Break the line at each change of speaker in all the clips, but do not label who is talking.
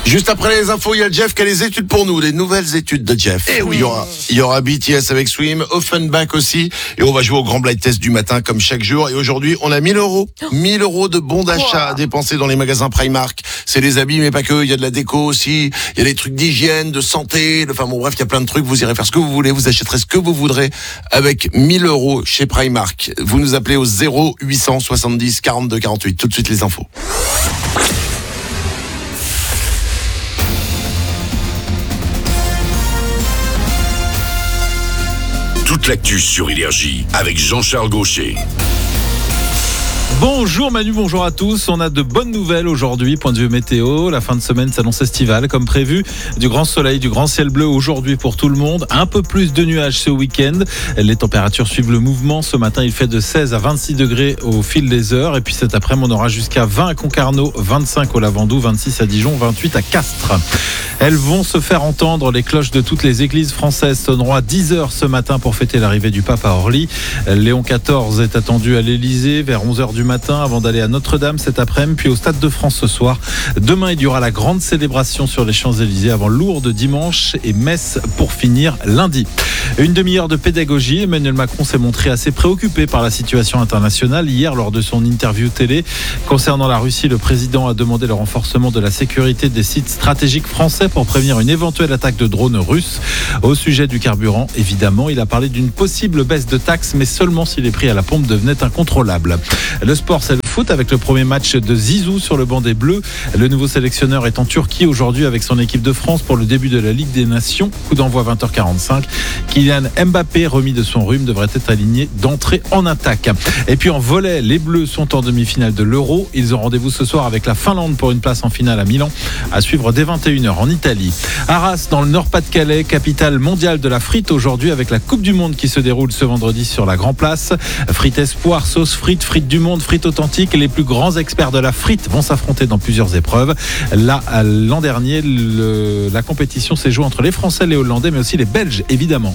Juste après les infos, il y a Jeff qui a les études pour nous, les nouvelles études de Jeff.
Eh oui.
Il y aura BTS avec Swim, Offenbach aussi, et on va jouer au grand blind test du matin comme chaque jour. Et aujourd'hui, on a 1000 euros. 1000 euros de bons d'achat à dépenser dans les magasins Primark. C'est les habits, mais pas que. Il y a de la déco aussi. Il y a des trucs d'hygiène, de santé. Enfin bon, bref, il y a plein de trucs. Vous irez faire ce que vous voulez. Vous achèterez ce que vous voudrez avec 1000 euros chez Primark. Vous nous appelez au 0870 42 48. Tout de suite les infos.
Toute l'actu sur Énergie avec Jean-Charles Gaucher.
Bonjour Manu, bonjour à tous. On a de bonnes nouvelles aujourd'hui, point de vue météo. La fin de semaine s'annonce estivale comme prévu. Du grand soleil, du grand ciel bleu aujourd'hui pour tout le monde. Un peu plus de nuages ce week-end. Les températures suivent le mouvement. Ce matin, il fait de 16 à 26 degrés au fil des heures. Et puis cet après-midi, on aura jusqu'à 20 à Concarneau, 25 au Lavandou, 26 à Dijon, 28 à Castres. Elles vont se faire entendre. Les cloches de toutes les églises françaises sonneront à 10h ce matin pour fêter l'arrivée du pape à Orly. Léon XIV est attendu à l'Elysée vers 11h du matin avant d'aller à Notre-Dame cet après-midi, puis au Stade de France ce soir. Demain, il y aura la grande célébration sur les Champs-Élysées avant Lourdes dimanche et Metz pour finir lundi. Une demi-heure de pédagogie. Emmanuel Macron s'est montré assez préoccupé par la situation internationale. Hier, lors de son interview télé concernant la Russie, le président a demandé le renforcement de la sécurité des sites stratégiques français pour prévenir une éventuelle attaque de drones russes. Au sujet du carburant, évidemment, il a parlé d'une possible baisse de taxes, mais seulement si les prix à la pompe devenaient incontrôlables. Le sport, c'est le foot avec le premier match de Zizou sur le banc des Bleus. Le nouveau sélectionneur est en Turquie aujourd'hui avec son équipe de France pour le début de la Ligue des Nations. Coup d'envoi 20h45. Kylian Mbappé, remis de son rhume, devrait être aligné d'entrée en attaque. Et puis en volley, les Bleus sont en demi-finale de l'Euro. Ils ont rendez-vous ce soir avec la Finlande pour une place en finale à Milan, à suivre dès 21h en Italie. Arras, dans le Nord-Pas-de-Calais, capitale mondiale de la frite aujourd'hui avec la Coupe du Monde qui se déroule ce vendredi sur la Grand Place. Frites espoir, sauce frite, frites du monde, frites authentiques. Les plus grands experts de la frite vont s'affronter dans plusieurs épreuves. Là, l'an dernier, la compétition s'est jouée entre les Français, les Hollandais, mais aussi les Belges, évidemment.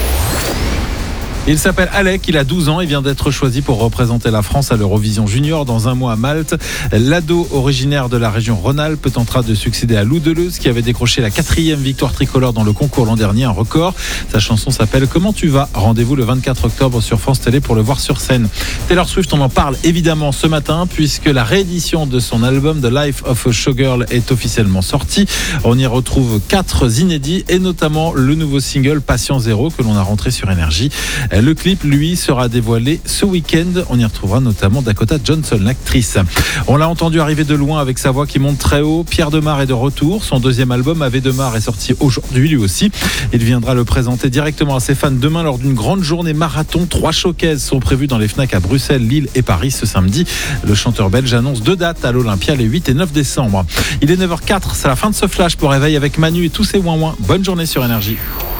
Il s'appelle Alec, il a 12 ans et vient d'être choisi pour représenter la France à l'Eurovision Junior dans un mois à Malte. L'ado originaire de la région Rhône-Alpes tentera de succéder à Lou Deleuze qui avait décroché la 4e victoire tricolore dans le concours l'an dernier, un record. Sa chanson s'appelle Comment tu vas ? Rendez-vous le 24 octobre sur France Télé pour le voir sur scène. Taylor Swift, on en parle évidemment ce matin puisque la réédition de son album The Life of a Showgirl est officiellement sortie. On y retrouve 4 inédits et notamment le nouveau single Patient Zéro que l'on a rentré sur Énergie. Le clip, lui, sera dévoilé ce week-end. On y retrouvera notamment Dakota Johnson, l'actrice. On l'a entendu arriver de loin avec sa voix qui monte très haut. Pierre Demar est de retour. Son deuxième album, Ave Demar, est sorti aujourd'hui, lui aussi. Il viendra le présenter directement à ses fans demain lors d'une grande journée marathon. 3 showcases sont prévus dans les Fnac à Bruxelles, Lille et Paris ce samedi. Le chanteur belge annonce 2 dates à l'Olympia les 8 et 9 décembre. Il est 9h04, c'est la fin de ce flash pour réveil avec Manu et tous ses ouin-ouin. Bonne journée sur Énergie.